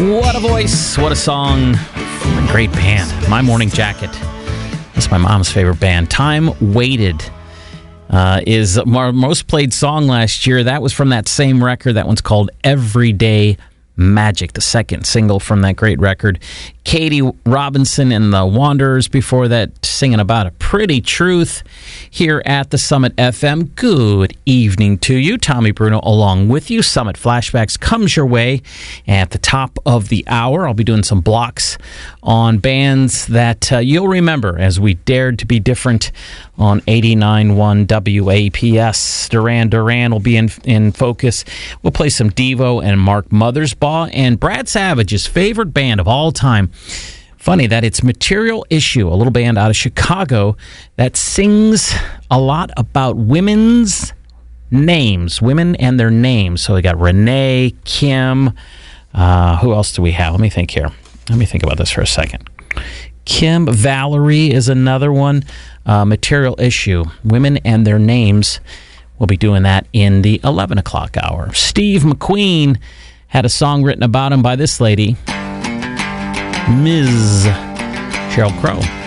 What a voice, what a song, a great band. My Morning Jacket. That's my mom's favorite band. Time Waited is our most played song last year. That was from that same record. That one's called Everyday Magic, the second single from that great record. Katie Robinson and the Wanderers before that, singing about a pretty truth here at the Summit FM. Good evening to you. Tommy Bruno along with you. Summit Flashbacks comes your way at the top of the hour. I'll be doing some blocks on bands that you'll remember as we dared to be different on 89.1 WAPS. Duran Duran will be in focus. We'll play some Devo and Mark Mothersbaugh and Brad Savage's favorite band of all time. Funny that it's Material Issue, a little band out of Chicago that sings a lot about women's names, women and their names. So we got Renee, Kim, who else do we have? Let me think here. Let me think about this for a second. Kim, Valerie is another one. Material Issue, women and their names. We'll be doing that in the 11 o'clock hour. Steve McQueen had a song written about him by this lady, Ms. Sheryl Crow.